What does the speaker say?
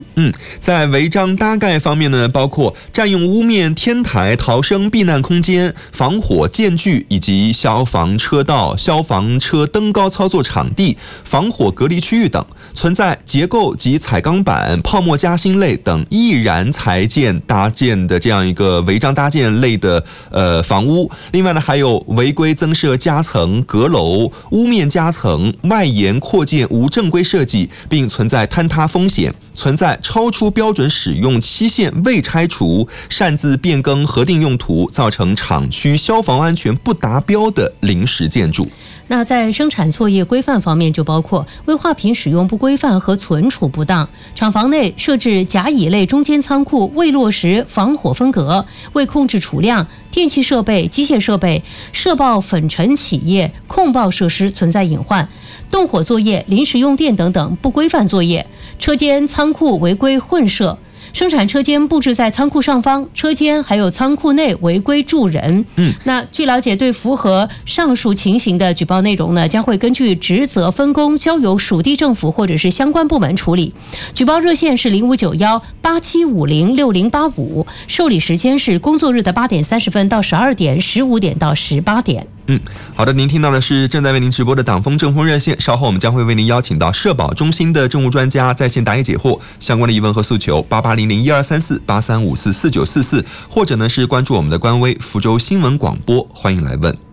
在违章搭盖方面呢，包括占用屋面天台、逃生避难空间、防火间距以及消防车道、消防车登高操作场地、防火隔离区域等，存在结构及彩钢板、泡沫夹心类等易燃材件搭建的这样一个违章搭建类的房屋。另外呢，还有违规增设夹层、阁楼、屋面夹层、外延扩建无正规设计，并存在坍塌风险，存在超出标准使用期限未拆除、擅自变更核定用途，造成厂区消防安全不达标的临时建筑。 那在生产作业规范方面，就包括危化品使用不规范和存储不当，厂房内设置甲乙类中间仓库未落实防火分隔，未控制储量，电气设备、机械设备、涉爆粉尘企业、控爆设施存在隐患，动火作业、临时用电等等不规范作业，车间仓库违规混设，生产车间布置在仓库上方，车间还有仓库内违规住人。那据了解，对符合上述情形的举报内容呢，将会根据职责分工交由属地政府或者是相关部门处理。举报热线是059187506085，受理时间是工作日的8点30分到12点，15点到18点。 好的，您听到的是正在为您直播的党风政风热线，稍后我们将会为您邀请到社保中心的政务专家在线答疑解惑，相关的疑问和诉求8800123483544944，或者呢是关注我们的官微福州新闻广播，欢迎来问。